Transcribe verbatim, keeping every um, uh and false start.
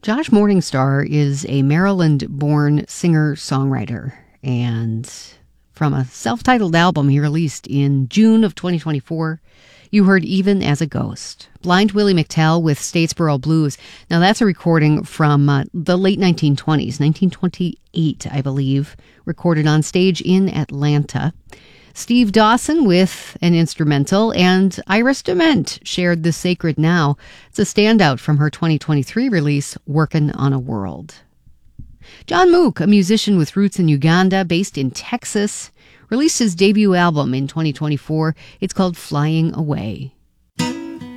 Josh Morningstar is a Maryland-born singer-songwriter, and from a self-titled album he released in June of twenty twenty-four, you heard Even as a Ghost. Blind Willie McTell with Statesboro Blues. Now that's a recording from uh, the late nineteen twenties, nineteen twenty-eight, I believe, recorded on stage in Atlanta. Steve Dawson with an instrumental, and Iris Dement shared The Sacred Now. It's a standout from her twenty twenty-three release, Workin' on a World. John Mook, a musician with roots in Uganda, based in Texas, released his debut album in twenty twenty-four. It's called Flying Away.